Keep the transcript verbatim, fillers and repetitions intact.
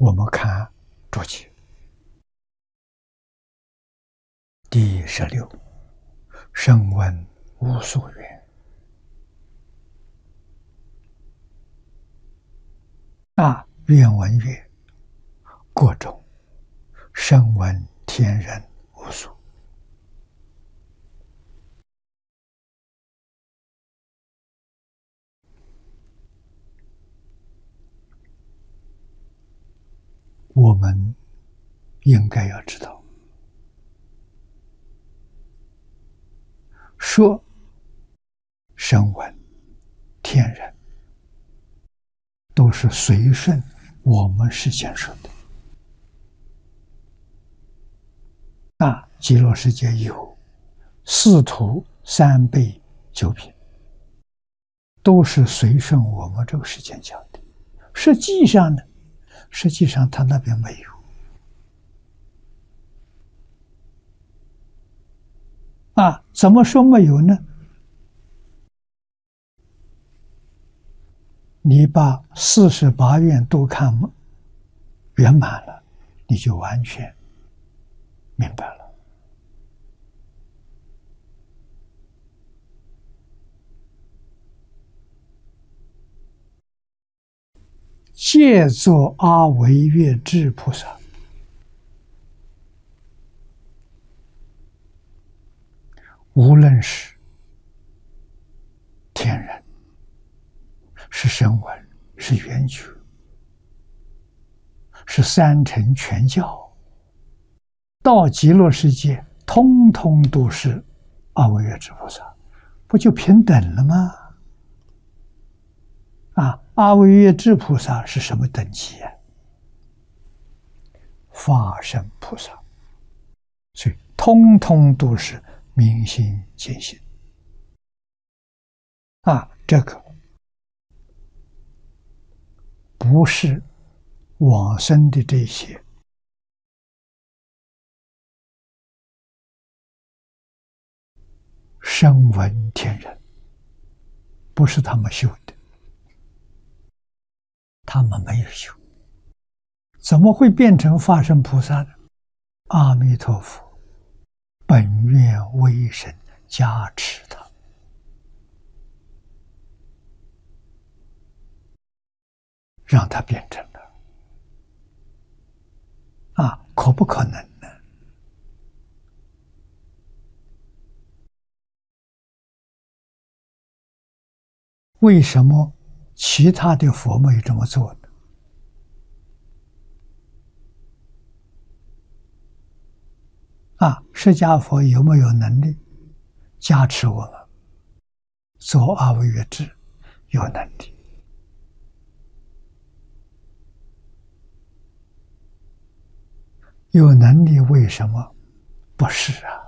我们看注解第十六，声闻无所缘。啊，愿闻曰：各种声闻天人无数。我们应该要知道，说声闻天人都是随顺我们世间说的。那极乐世界有四土三辈九品，都是随顺我们这个世间讲的。实际上呢，实际上他那边没有。啊，怎么说没有呢？你把四十八愿都看圆满了，你就完全明白了。借作阿惟越致菩萨，无论是天人，是声闻，是缘觉，是三乘全教，到极乐世界，通通都是阿惟越致菩萨，不就平等了吗？啊，阿惟越致菩萨是什么等级啊？法身菩萨，所以通通都是明心见性。啊，这个不是往生的这些声闻天人，不是他们修的，他们没有修，怎么会变成法身菩萨呢？阿弥陀佛本愿威神加持他，让他变成了。啊，可不可能呢？为什么其他的佛没有这么做呢？啊，释迦佛有没有能力加持我们做阿惟越致？有能力。有能力为什么不是啊？